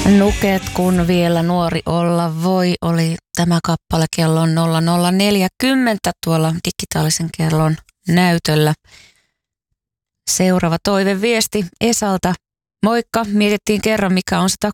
Nuket, kun vielä nuori olla voi, oli tämä kappale kellon 00.40 tuolla digitaalisen kellon näytöllä. Seuraava toiveviesti Esalta. Moikka, mietittiin kerran mikä on